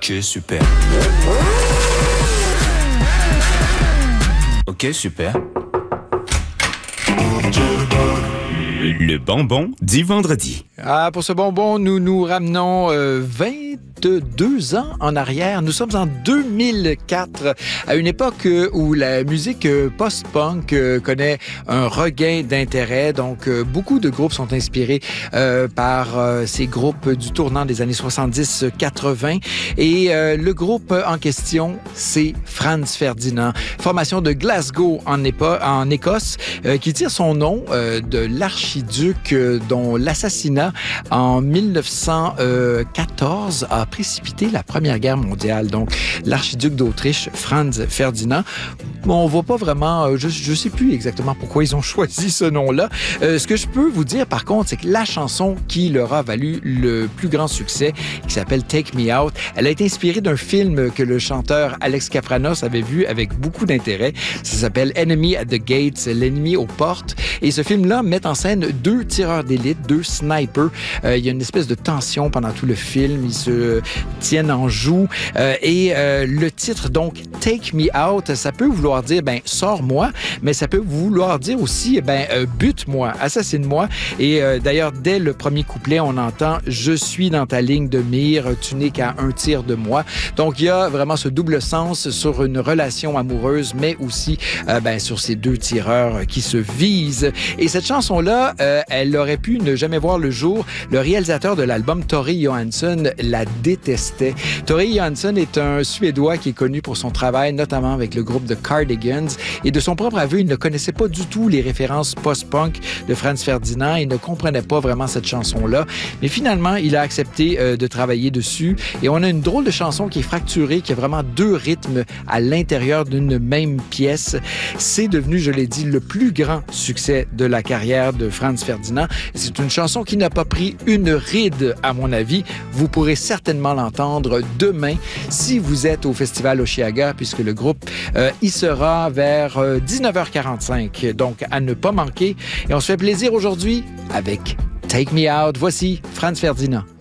Ok, super. Ok, super. Le bonbon du vendredi. Ah, pour ce bonbon, nous nous ramenons 22 ans en arrière. Nous sommes en 2004, à une époque où la musique post-punk connaît un regain d'intérêt. Donc, beaucoup de groupes sont inspirés par ces groupes du tournant des années 70-80. Et le groupe en question, c'est Franz Ferdinand, formation de Glasgow en Écosse, qui tire son nom de l'archiduc dont l'assassinat en 1914 a précipité la Première Guerre mondiale. Donc, l'archiduc d'Autriche, Franz Ferdinand. On ne voit pas vraiment, je ne sais plus exactement pourquoi ils ont choisi ce nom-là. Ce que je peux vous dire, par contre, c'est que la chanson qui leur a valu le plus grand succès, qui s'appelle Take Me Out, elle a été inspirée d'un film que le chanteur Alex Kapranos avait vu avec beaucoup d'intérêt. Ça s'appelle Enemy at the Gates, l'ennemi aux portes. Et ce film-là met en scène deux tireurs d'élite, deux snipers. Il y a une espèce de tension pendant tout le film. Ils se tiennent en joue. Le titre, donc, Take Me Out, ça peut vouloir dire, sors-moi, mais ça peut vouloir dire aussi, bute-moi, assassine-moi. Et d'ailleurs, dès le premier couplet, on entend « Je suis dans ta ligne de mire, tu n'es qu'à un tir de moi ». Donc, il y a vraiment ce double sens sur une relation amoureuse, mais aussi sur ces deux tireurs qui se visent. Et cette chanson-là, elle aurait pu ne jamais voir le jour. Le réalisateur de l'album, Tori Johansson, la détestait. Tori Johansson est un Suédois qui est connu pour son travail, notamment avec le groupe The Cardigans. Et de son propre aveu, il ne connaissait pas du tout les références post-punk de Franz Ferdinand. Il ne comprenait pas vraiment cette chanson-là. Mais finalement, il a accepté de travailler dessus. Et on a une drôle de chanson qui est fracturée, qui a vraiment deux rythmes à l'intérieur d'une même pièce. C'est devenu, je l'ai dit, le plus grand succès de la carrière de Franz Ferdinand. C'est une chanson qui n'a pas pris une ride, à mon avis. Vous pourrez certainement l'entendre demain si vous êtes au Festival Osheaga, puisque le groupe y sera vers 19h45. Donc, à ne pas manquer. Et on se fait plaisir aujourd'hui avec Take Me Out. Voici Franz Ferdinand.